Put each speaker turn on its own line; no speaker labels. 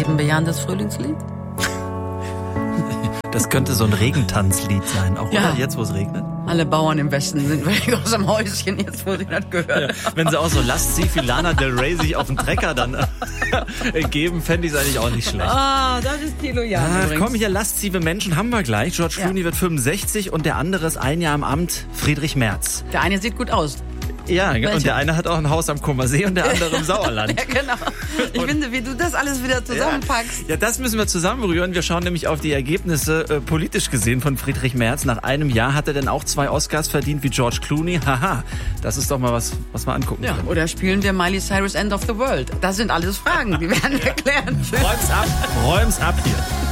ein bejahendes Frühlingslied?
Das könnte so ein Regentanzlied sein, auch
Ja.
oder? Jetzt, wo es regnet.
Alle Bauern im Westen sind weg aus dem Häuschen, jetzt wo sie das gehört.
Ja. Wenn sie auch so lasst sie wie Lana Del Rey sich auf den Trecker dann geben, fände ich es eigentlich auch nicht schlecht.
Ah, das ist Thilo Jahn
Ach,
übrigens.
komm, hier laszive Menschen haben wir gleich. George Clooney wird 65 und der andere ist ein Jahr im Amt, Friedrich Merz.
Der eine sieht gut aus.
Ja,
Welche?
und der eine hat auch ein Haus am Kummersee und der andere im Sauerland.
Ja, genau. Ich finde, wie du das alles wieder zusammenpackst.
Ja, das müssen wir zusammenrühren. Wir schauen nämlich auf die Ergebnisse politisch gesehen von Friedrich Merz. Nach einem Jahr hat er denn auch 2 Oscars verdient wie George Clooney. Haha, das ist doch mal was wir angucken
Ja,
können.
oder spielen wir Miley Cyrus End of the World? Das sind alles Fragen, die werden erklärt.
Räum's ab hier.